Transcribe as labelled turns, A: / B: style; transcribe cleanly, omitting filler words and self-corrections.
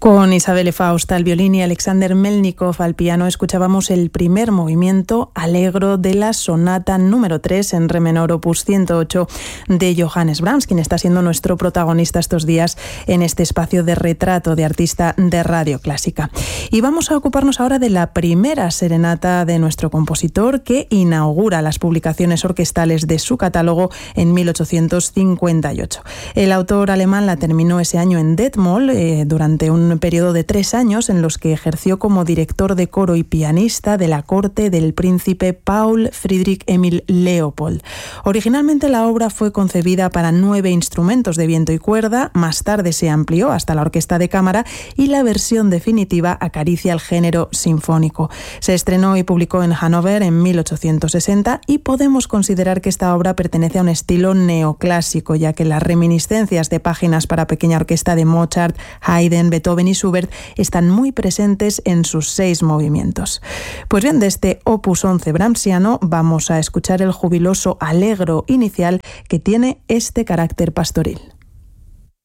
A: Con Isabelle Faust al violín y Alexander Melnikov al piano escuchábamos el primer movimiento Allegro de la sonata número 3 en re menor opus 108 de Johannes Brahms, quien está siendo nuestro protagonista estos días en este espacio de retrato de artista de Radio Clásica. Y vamos a ocuparnos ahora de la primera serenata de nuestro compositor, que inaugura las publicaciones orquestales de su catálogo en 1858. El autor alemán la terminó ese año en Detmold durante un periodo de 3 años en los que ejerció como director de coro y pianista de la corte del príncipe Paul Friedrich Emil Leopold. Originalmente la obra fue concebida para 9 instrumentos de viento y cuerda, más tarde se amplió hasta la orquesta de cámara y la versión definitiva acaricia el género sinfónico. Se estrenó y publicó en Hannover en 1860 y podemos considerar que esta obra pertenece a un estilo neoclásico, ya que las reminiscencias de páginas para pequeña orquesta de Mozart, Haydn, Beethoven y Schubert están muy presentes en sus 6 movimientos. Pues bien, de este opus 11 brahmsiano vamos a escuchar el jubiloso Allegro inicial, que tiene este carácter pastoril.